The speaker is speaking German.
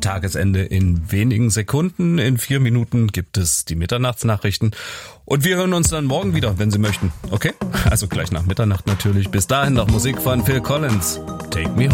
Tagesende in wenigen Sekunden. In 4 Minuten gibt es die Mitternachtsnachrichten. Und wir hören uns dann morgen wieder, wenn Sie möchten. Okay? Also gleich nach Mitternacht natürlich. Bis dahin noch Musik von Phil Collins. Take Me Home.